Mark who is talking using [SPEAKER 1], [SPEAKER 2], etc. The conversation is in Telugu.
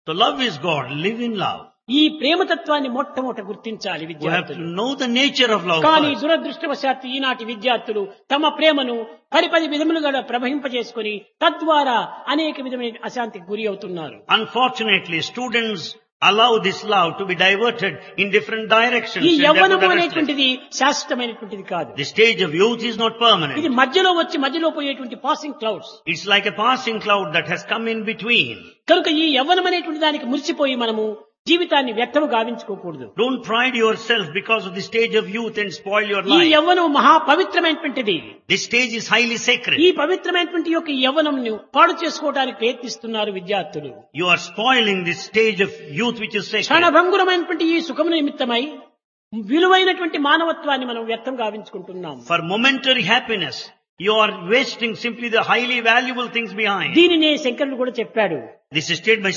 [SPEAKER 1] So love is God. Live in love.
[SPEAKER 2] ఈ ప్రేమతత్వాన్ని మొట్టమొదట గుర్తించాలి
[SPEAKER 1] We have to
[SPEAKER 2] విద్యార్థులు.
[SPEAKER 1] know the nature of love
[SPEAKER 2] కానీ
[SPEAKER 1] first.
[SPEAKER 2] దురదృష్టవశాత్తు ఈనాటి విద్యార్థులు తమ ప్రేమను పది విధములుగా ప్రవహింపజేసుకుని తద్వారా అనేక విధమైన అశాంతికి గురి అవుతున్నారు.
[SPEAKER 1] Unfortunately, students allow this love to be diverted in different directions.
[SPEAKER 2] ఈ
[SPEAKER 1] and therefore
[SPEAKER 2] యవ్వనము
[SPEAKER 1] they are restless.
[SPEAKER 2] అనేటువంటిది శాశ్వతమైనటువంటిది కాదు.
[SPEAKER 1] The stage of youth is not
[SPEAKER 2] ఇది
[SPEAKER 1] permanent.
[SPEAKER 2] మధ్యలో వచ్చి మధ్యలో పోయేటువంటి passing clouds.
[SPEAKER 1] It's like a passing cloud that has come in between.
[SPEAKER 2] కనుక ఈ యవ్వనం అనేటువంటి దానికి మురిసిపోయి మనము జీవితాన్ని వ్యర్థము గావించుకోకూడదు.
[SPEAKER 1] Don't pride yourself because of the stage of youth and spoil your
[SPEAKER 2] ఈ
[SPEAKER 1] life.
[SPEAKER 2] యవ్వనం మహా పవిత్రమైనటువంటిది.
[SPEAKER 1] This stage is highly sacred.
[SPEAKER 2] ఈ పవిత్రమైనటువంటి యొక్క యవ్వనంను పాడు చేసుకోవడానికి ప్రయత్నిస్తున్నారు విద్యార్థులు.
[SPEAKER 1] You are spoiling this stage of youth which is sacred.
[SPEAKER 2] క్షణభంగురమైనటువంటి ఈ సుఖము నిమిత్తమై విలువైనటువంటి మానవత్వాన్ని మనం వ్యర్థం గావించుకుంటున్నాం.
[SPEAKER 1] For momentary happiness, you are wasting simply the highly valuable things behind.
[SPEAKER 2] దీనినే శంకరుడు కూడా చెప్పాడు.
[SPEAKER 1] This is stated by